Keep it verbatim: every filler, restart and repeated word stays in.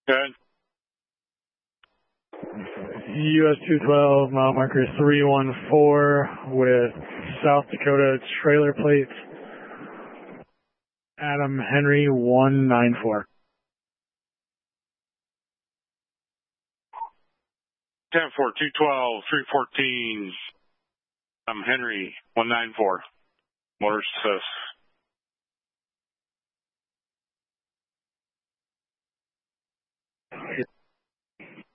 Good. U S two twelve, mile marker three one four with South Dakota trailer plates. Adam Henry one nine four. ten four, two twelve, three fourteen. I'm Henry one nine four. Motor success.